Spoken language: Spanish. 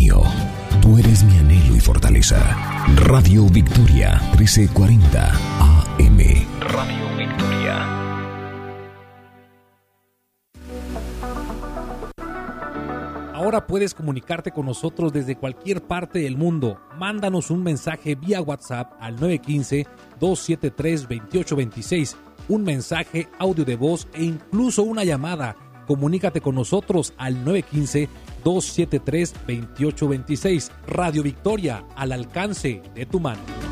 mío. Tú eres mi anhelo y fortaleza. Radio Victoria 1340 AM. Radio Victoria. Ahora puedes comunicarte con nosotros desde cualquier parte del mundo. Mándanos un mensaje vía WhatsApp al 915-273-2826, un mensaje, audio de voz e incluso una llamada. Comunícate con nosotros al 915-273-2826. Radio Victoria, al alcance de tu mano.